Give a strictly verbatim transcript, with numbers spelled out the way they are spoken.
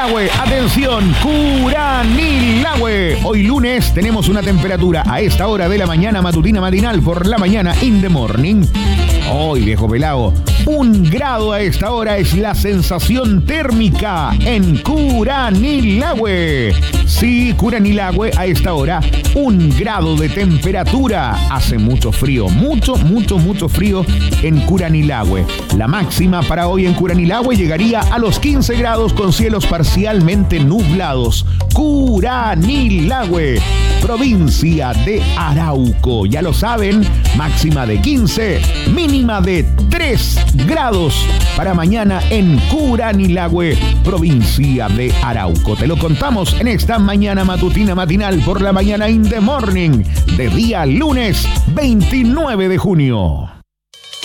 Curanilahue. Atención, Curanilahue. Hoy lunes tenemos una temperatura a esta hora de la mañana matutina matinal por la mañana in the morning. Hoy, viejo pelado, un grado a esta hora es la sensación térmica en Curanilahue. Sí, Curanilahue a esta hora, un grado de temperatura. Hace mucho frío, mucho, mucho, mucho frío en Curanilahue. La máxima para hoy en Curanilahue llegaría a los quince grados con cielos parcialmente nublados. Curanilahue, provincia de Arauco. Ya lo saben, máxima de quince, mínima de tres grados para mañana en Curanilahue, provincia de Arauco. Te lo contamos en esta mañana matutina matinal por la mañana in the morning de día lunes veintinueve de junio.